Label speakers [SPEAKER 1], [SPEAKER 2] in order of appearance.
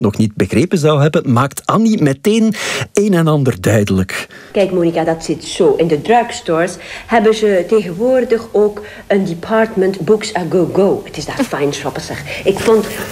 [SPEAKER 1] nog niet begrepen zou hebben, maakt Annie meteen een en ander duidelijk.
[SPEAKER 2] Kijk Monica, dat zit zo. In de drugstores hebben ze tegenwoordig ook een department books a go-go. Het is daar fijn shoppen, zeg. Ik vond